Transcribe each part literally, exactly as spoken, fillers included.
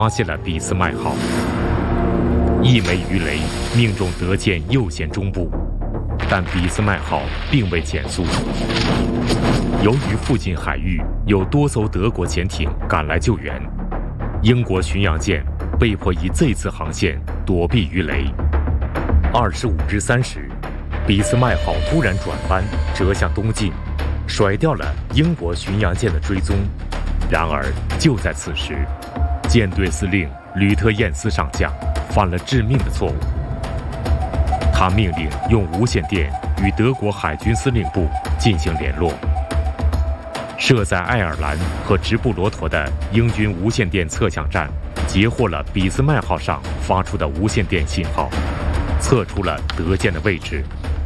发现了俾斯麦号。一枚鱼雷命中德舰右舷中部，但俾斯麦号并未减速。由于附近海域有多艘德国潜艇赶来救援，英国巡洋舰被迫以这次航线躲避鱼雷。二十五日三时，俾斯麦号突然转弯折向东进，甩掉了英国巡洋舰的追踪。然而就在此时，舰队司令吕特晏斯上将犯了致命的错误。他命令用无线电与德国海军司令部进行联络。设在爱尔兰和直布罗陀的英军无线电测向站截获了俾斯麦号上发出的无线电信号，测出了德舰的位置。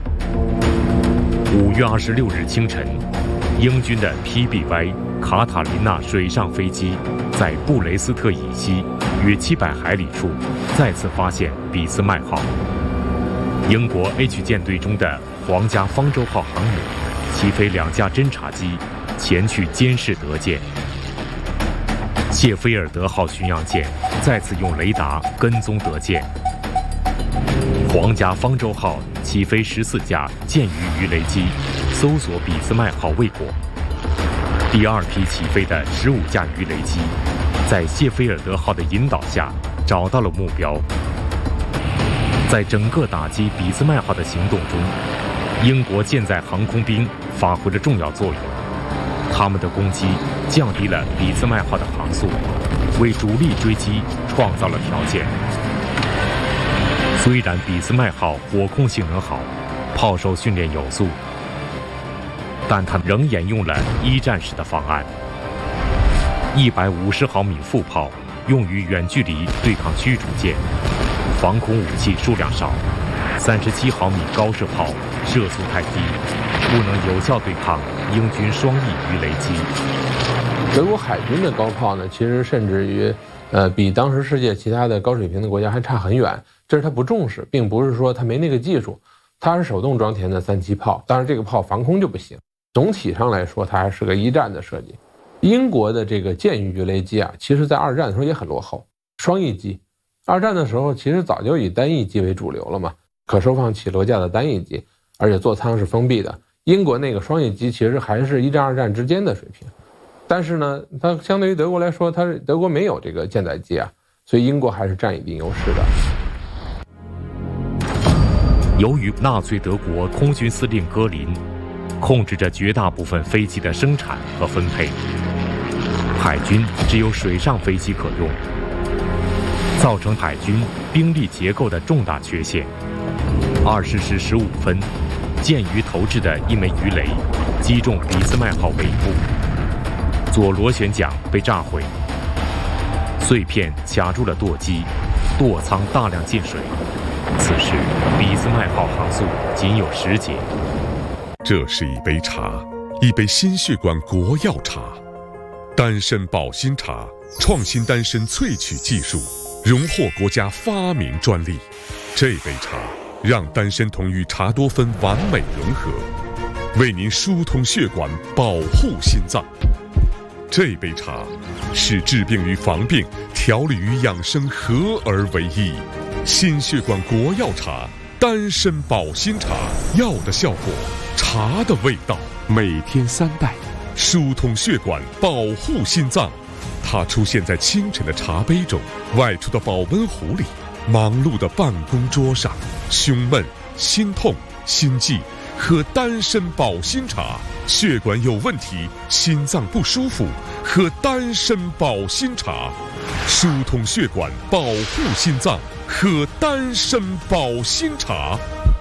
五月二十六日清晨，英军的 P B Y 卡塔琳娜水上飞机在布雷斯特以西约七百海里处再次发现俾斯麦号。英国 H 舰队中的皇家方舟号航母起飞两架侦察机前去监视德舰。谢菲尔德号巡洋舰再次用雷达跟踪德舰。皇家方舟号起飞十四架舰鱼鱼雷机搜索俾斯麦号未果。第二批起飞的十五架鱼雷机在谢菲尔德号的引导下找到了目标。在整个打击俾斯麦号的行动中，英国舰载航空兵发挥了重要作用。他们的攻击降低了俾斯麦号的航速，为主力追击创造了条件。虽然俾斯麦号火控性能好，炮手训练有素，但它仍沿用了一战时的方案：一百五十毫米副炮用于远距离对抗驱逐舰，防空武器数量少；三十七毫米高射炮射速太低，不能有效对抗英军双翼鱼雷机。 德国海军的高炮呢，其实甚至于，呃，比当时世界其他的高水平的国家还差很远。这是他不重视，并不是说他没那个技术，他是手动装填的三七炮，当然这个炮防空就不行。总体上来说，它还是个一战的设计。英国的这个舰鱼鱼雷机啊，其实在二战的时候也很落后，双翼机。二战的时候其实早就以单翼机为主流了嘛，可收放起落架的单翼机，而且座舱是封闭的。英国那个双翼机其实还是一战二战之间的水平，但是呢，它相对于德国来说，它是德国没有这个舰载机啊，所以英国还是占一定优势的。 由于纳粹德国空军司令戈林控制着绝大部分飞机的生产和分配，海军只有水上飞机可用，造成海军兵力结构的重大缺陷。二十时十五分，舰鱼投掷的一枚鱼雷击中俾斯麦号尾部，左螺旋桨被炸毁，碎片卡住了舵机，舵舱大量进水。此时俾斯麦号航速仅有十节。 这是一杯茶，一杯心血管国药茶，丹参保心茶，创新丹参萃取技术，荣获国家发明专利。这杯茶让丹参酮与茶多酚完美融合，为您疏通血管，保护心脏。这杯茶是治病与防病、调理与养生合而为一。心血管国药茶，丹参保心茶，药的效果，茶的味道，每天三袋，疏通血管，保护心脏。它出现在清晨的茶杯中，外出的保温壶里，忙碌的办公桌上。胸闷、心痛、心悸，喝丹参保心茶；血管有问题，心脏不舒服，喝丹参保心茶，疏通血管，保护心脏。喝丹参保心茶。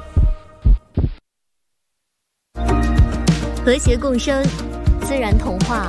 和谐共生，自然童话。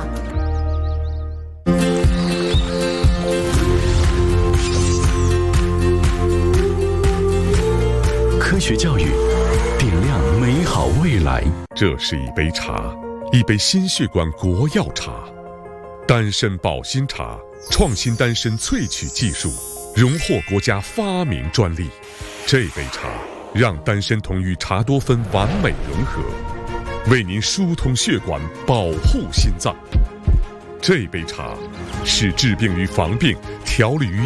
科学教育，点亮美好未来。 这是一杯茶，一杯心血管国药茶，丹参保心茶，创新丹参萃取技术，荣获国家发明专利。这杯茶让丹参酮与茶多酚完美融合，为您疏通血管，保护心脏。 这杯茶是治病与防病、调理于